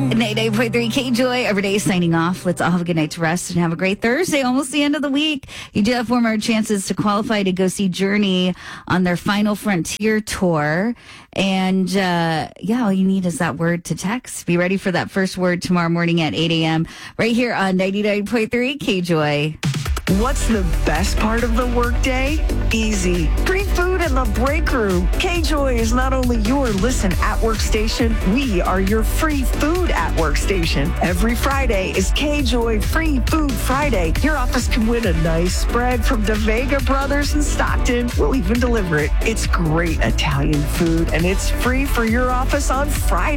98.3 K-Joy, every day signing off. Let's all have a good night to rest and have a great Thursday, almost the end of the week. You do have 4 more chances to qualify to go see Journey on their Final Frontier tour. And all you need is that word to text. Be ready for that first word tomorrow morning at 8 a.m. right here on 99.3 K-Joy. What's the best part of the workday? Easy. Free food in the break room. K-Joy is not only your listen at work station, we are your free food at work station. Every Friday is K-Joy Free Food Friday. Your office can win a nice spread from De Vega Brothers in Stockton. We'll even deliver it. It's great Italian food, and it's free for your office on Friday.